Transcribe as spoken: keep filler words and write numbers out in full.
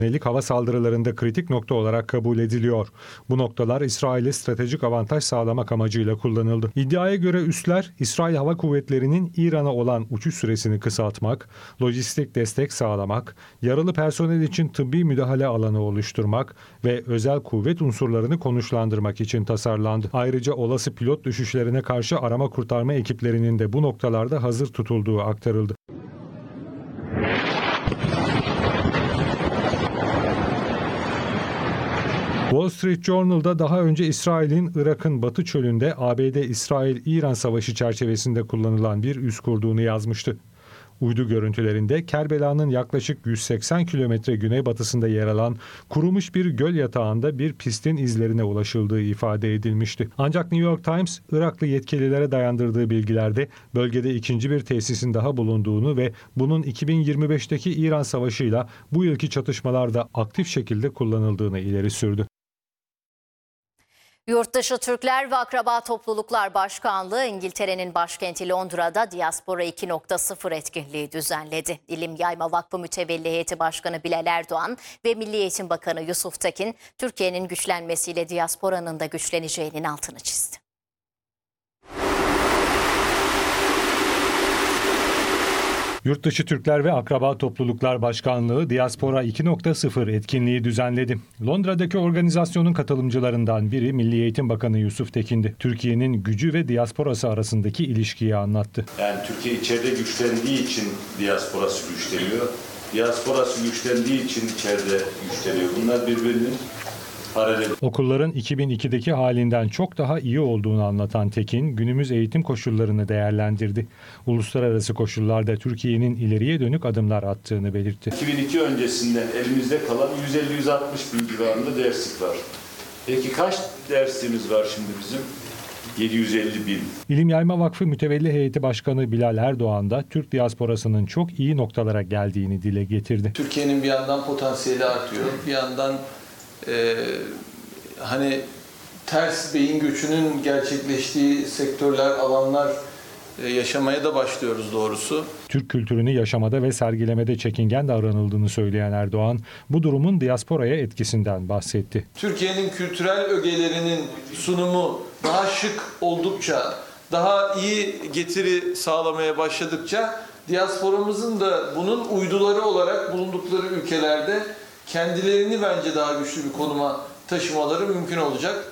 Yönelik hava saldırılarında kritik nokta olarak kabul ediliyor. Bu noktalar İsrail'e stratejik avantaj sağlamak amacıyla kullanıldı. İddiaya göre üsler, İsrail Hava Kuvvetleri'nin İran'a olan uçuş süresini kısaltmak, lojistik destek sağlamak, yaralı personel için tıbbi müdahale alanı oluşturmak ve özel kuvvet unsurlarını konuşlandırmak için tasarlandı. Ayrıca olası pilot düşüşlerine karşı arama kurtarma ekiplerinin de bu noktalarda hazır tutulduğu aktarıldı. Wall Street Journal'da daha önce İsrail'in Irak'ın Batı Çölü'nde A B D-İsrail-İran savaşı çerçevesinde kullanılan bir üs kurduğunu yazmıştı. Uydu görüntülerinde Kerbela'nın yaklaşık yüz seksen kilometre güneybatısında yer alan kurumuş bir göl yatağında bir pistin izlerine ulaşıldığı ifade edilmişti. Ancak New York Times, Iraklı yetkililere dayandırdığı bilgilerde bölgede ikinci bir tesisin daha bulunduğunu ve bunun iki bin yirmi beşteki İran Savaşı'yla bu yılki çatışmalarda aktif şekilde kullanıldığını ileri sürdü. Yurtdışı Türkler ve Akraba Topluluklar Başkanlığı İngiltere'nin başkenti Londra'da Diaspora iki nokta sıfır etkinliği düzenledi. İlim Yayma Vakfı Mütevelli Heyeti Başkanı Bilal Erdoğan ve Milli Eğitim Bakanı Yusuf Tekin, Türkiye'nin güçlenmesiyle diasporanın da güçleneceğinin altını çizdi. Yurtdışı Türkler ve Akraba Topluluklar Başkanlığı Diaspora iki nokta sıfır etkinliği düzenledi. Londra'daki organizasyonun katılımcılarından biri Milli Eğitim Bakanı Yusuf Tekin'di. Türkiye'nin gücü ve diasporası arasındaki ilişkiyi anlattı. Yani Türkiye içeride güçlendiği için diasporası güçleniyor. Diasporası güçlendiği için içeride güçleniyor. Bunlar birbirinin paralel. Okulların iki bin ikideki halinden çok daha iyi olduğunu anlatan Tekin, günümüz eğitim koşullarını değerlendirdi. Uluslararası koşullarda Türkiye'nin ileriye dönük adımlar attığını belirtti. iki bin iki öncesinden elimizde kalan yüz elli yüz altmış bin civarında derslik var. Peki kaç dersimiz var şimdi bizim? yedi yüz elli bin. İlim Yayma Vakfı Mütevelli Heyeti Başkanı Bilal Erdoğan da Türk diasporasının çok iyi noktalara geldiğini dile getirdi. Türkiye'nin bir yandan potansiyeli artıyor, bir yandan Ee, hani ters beyin göçünün gerçekleştiği sektörler, alanlar e, yaşamaya da başlıyoruz doğrusu. Türk kültürünü yaşamada ve sergilemede çekingen davranıldığını söyleyen Erdoğan, bu durumun diasporaya etkisinden bahsetti. Türkiye'nin kültürel ögelerinin sunumu daha şık oldukça, daha iyi getiri sağlamaya başladıkça, diasporamızın da bunun uyduları olarak bulundukları ülkelerde kendilerini bence daha güçlü bir konuma taşımaları mümkün olacak.